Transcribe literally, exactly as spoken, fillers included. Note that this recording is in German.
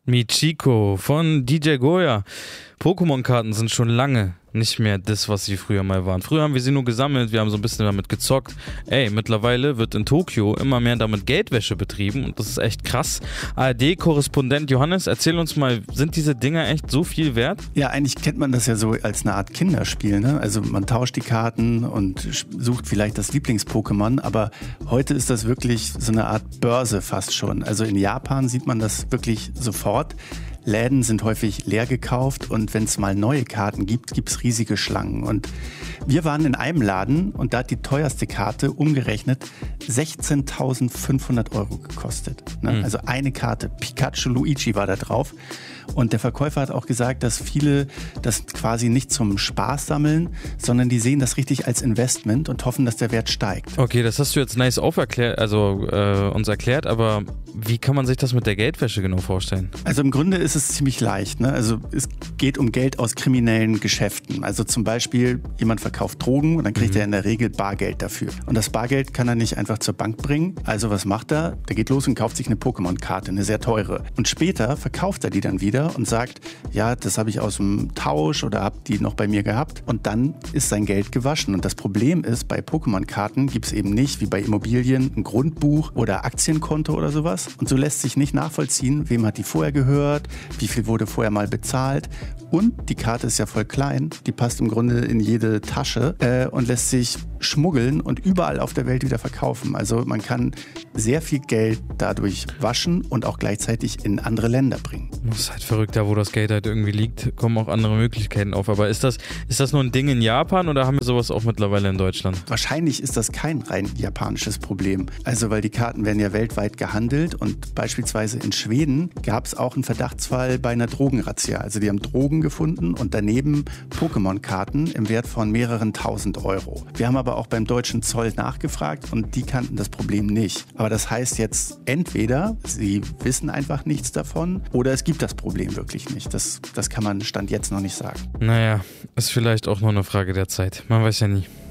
Michiko von D J Goya. Pokémon-Karten sind schon lange nicht mehr das, was sie früher mal waren. Früher haben wir sie nur gesammelt, wir haben so ein bisschen damit gezockt. Ey, mittlerweile wird in Tokio immer mehr damit Geldwäsche betrieben und das ist echt krass. A R D-Korrespondent Johannes, erzähl uns mal, sind diese Dinger echt so viel wert? Ja, eigentlich kennt man das ja so als eine Art Kinderspiel, ne? Also man tauscht die Karten und sucht vielleicht das Lieblings-Pokémon, aber heute ist das wirklich so eine Art Börse fast schon. Also in Japan sieht man das wirklich sofort. Läden sind häufig leer gekauft und wenn es mal neue Karten gibt, gibt es riesige Schlangen. Und wir waren in einem Laden und da hat die teuerste Karte umgerechnet sechzehntausendfünfhundert Euro gekostet. Ne? Mhm. Also eine Karte, Pikachu Luigi war da drauf. Und der Verkäufer hat auch gesagt, dass viele das quasi nicht zum Spaß sammeln, sondern die sehen das richtig als Investment und hoffen, dass der Wert steigt. Okay, das hast du jetzt nice auferklärt, also äh, uns erklärt, aber wie kann man sich das mit der Geldwäsche genau vorstellen? Also im Grunde ist es ziemlich leicht, ne? Also es geht um Geld aus kriminellen Geschäften. Also zum Beispiel, jemand verkauft Drogen und dann kriegt mhm. er in der Regel Bargeld dafür. Und das Bargeld kann er nicht einfach zur Bank bringen. Also was macht er? Der geht los und kauft sich eine Pokémon-Karte, eine sehr teure. Und später verkauft er die dann wieder und sagt, ja, das habe ich aus dem Tausch oder habe die noch bei mir gehabt. Und dann ist sein Geld gewaschen. Und das Problem ist, bei Pokémon-Karten gibt es eben nicht, wie bei Immobilien, ein Grundbuch oder Aktienkonto oder sowas. Und so lässt sich nicht nachvollziehen, wem hat die vorher gehört, wie viel wurde vorher mal bezahlt. Und die Karte ist ja voll klein, die passt im Grunde in jede Tasche äh, und lässt sich schmuggeln und überall auf der Welt wieder verkaufen. Also man kann sehr viel Geld dadurch waschen und auch gleichzeitig in andere Länder bringen. Das ist halt verrückt, da wo das Geld halt irgendwie liegt, kommen auch andere Möglichkeiten auf. Aber ist das, ist das nur ein Ding in Japan oder haben wir sowas auch mittlerweile in Deutschland? Wahrscheinlich ist das kein rein japanisches Problem. Also weil die Karten werden ja weltweit gehandelt und beispielsweise in Schweden gab es auch einen Verdachtsfall bei einer Drogenrazzia. Also die haben Drogen gefunden und daneben Pokémon-Karten im Wert von mehreren tausend Euro. Wir haben aber auch beim deutschen Zoll nachgefragt und die kannten das Problem nicht. Aber das heißt jetzt entweder, sie wissen einfach nichts davon oder es gibt das Problem wirklich nicht. Das, das kann man Stand jetzt noch nicht sagen. Naja, ist vielleicht auch nur eine Frage der Zeit. Man weiß ja nie.